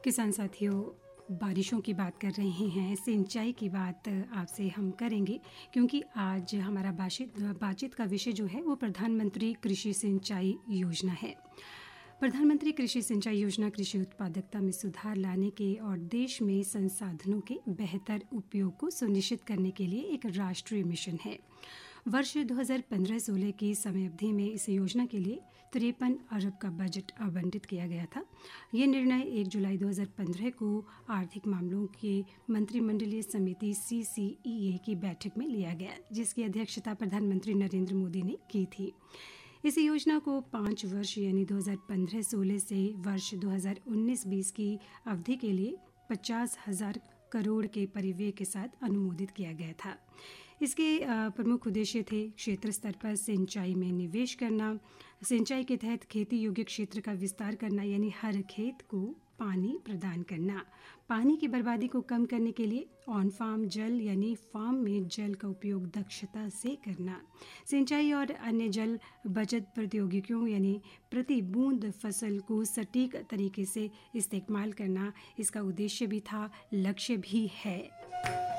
किसान साथियों, बारिशों की बात कर रहे हैं, सिंचाई की बात आपसे हम करेंगे क्योंकि आज हमारा बातचीत का विषय जो है वो प्रधानमंत्री कृषि सिंचाई योजना है। प्रधानमंत्री कृषि सिंचाई योजना कृषि उत्पादकता में सुधार लाने के और देश में संसाधनों के बेहतर उपयोग को सुनिश्चित करने के लिए एक राष्ट्रीय मिशन है। वर्ष 2015-16 की समय अवधि में इस योजना के लिए 53 अरब का बजट आवंटित किया गया था। ये निर्णय 1 जुलाई 2015 को आर्थिक मामलों के मंत्रिमंडलीय समिति CCEA की बैठक में लिया गया, जिसकी अध्यक्षता प्रधानमंत्री नरेंद्र मोदी ने की थी। इस योजना को 5 वर्ष यानी 2015-16 से वर्ष 2019-20 की अवधि के लिए 50,000 करोड़ के परिव्यय के साथ अनुमोदित किया गया था। इसके प्रमुख उद्देश्य थे क्षेत्र स्तर पर सिंचाई में निवेश करना, सिंचाई के तहत खेती योग्य क्षेत्र का विस्तार करना यानी हर खेत को पानी प्रदान करना, पानी की बर्बादी को कम करने के लिए ऑन फार्म जल यानी फार्म में जल का उपयोग दक्षता से करना, सिंचाई और अन्य जल बचत प्रौद्योगिकियों यानी प्रति बूंद फसल को सटीक तरीके से इस्तेमाल करना इसका उद्देश्य भी था, लक्ष्य भी है।